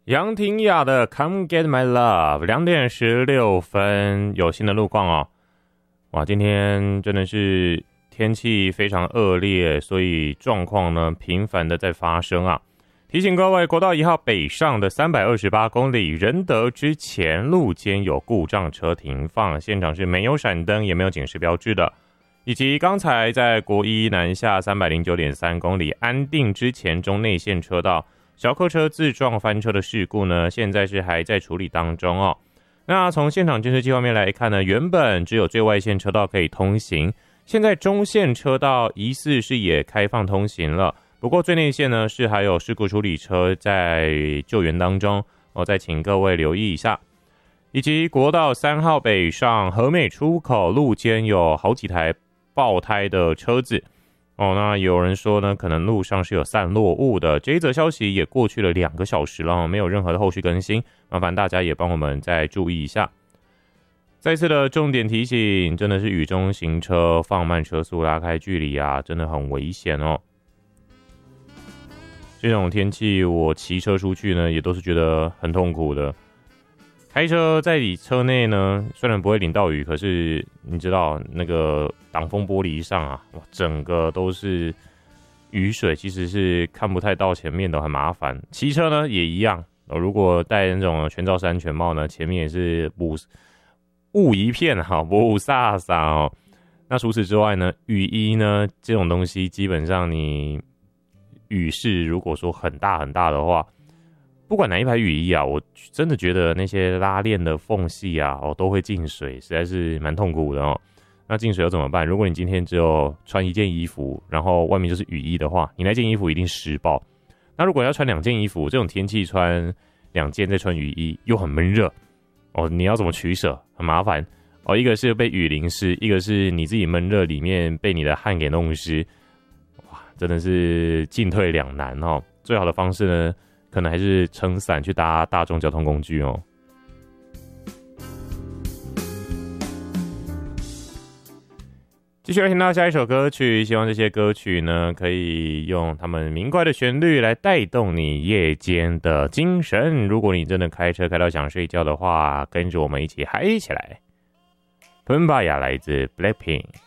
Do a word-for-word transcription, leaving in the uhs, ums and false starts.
杨廷雅的 Come Get My Love， 两点十六分，有新的路况哦。哇，今天真的是天气非常恶劣，所以状况呢频繁的在发生啊。提醒各位，国道一号北上的三百二十八公里仁德之前路肩有故障车停放，现场是没有闪灯也没有警示标志的。以及刚才在国一南下三百零九点三公里安定之前中内线车道小客车自撞翻车的事故呢，现在是还在处理当中哦。那从现场监视器画面来看呢，原本只有最外线车道可以通行，现在中线车道疑似是也开放通行了。不过最内线呢是还有事故处理车在救援当中，我再请各位留意一下。以及国道三号北上和美出口路肩有好几台爆胎的车子。哦，那有人说呢，可能路上是有散落物的。这一则消息也过去了两个小时了，没有任何的后续更新，麻烦大家也帮我们再注意一下。再次的重点提醒，真的是雨中行车，放慢车速，拉开距离啊，真的很危险哦。这种天气，我骑车出去呢，也都是觉得很痛苦的。开车在你车内呢，虽然不会淋到雨，可是你知道那个挡风玻璃上啊，哇，整个都是雨水，其实是看不太到前面的，很麻烦。骑车呢也一样，如果戴那种全罩式安全帽呢，前面也是雾雾一片哈，雾飒飒哦。那除此之外呢，雨衣呢这种东西，基本上你雨势如果说很大很大的话，不管哪一排雨衣啊，我真的觉得那些拉链的缝隙啊，哦，都会进水，实在是蛮痛苦的哦。那进水又怎么办？如果你今天只有穿一件衣服，然后外面就是雨衣的话，你那件衣服一定湿爆。那如果要穿两件衣服，这种天气穿两件再穿雨衣又很闷热哦，你要怎么取舍？很麻烦哦。一个是被雨淋湿，一个是你自己闷热里面被你的汗给弄湿，哇，真的是进退两难哦。最好的方式呢，可能还是撑伞去搭大众交通工具哦。继续来听到下一首歌曲，希望这些歌曲呢可以用他们明快的旋律来带动你夜间的精神。如果你真的开车开到想睡觉的话，跟着我们一起嗨起来。Pumbaya 来自 Blackpink。